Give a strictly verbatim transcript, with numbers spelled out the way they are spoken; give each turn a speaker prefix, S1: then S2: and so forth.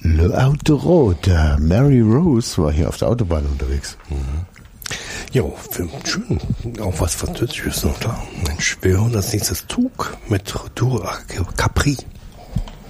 S1: Le Autoroute. Mary Rose war hier auf der Autobahn unterwegs.
S2: Mhm. Jo, schön. Auch was Französisches noch da. Mensch, wir hören als nächstes Zug mit Retour à Capri.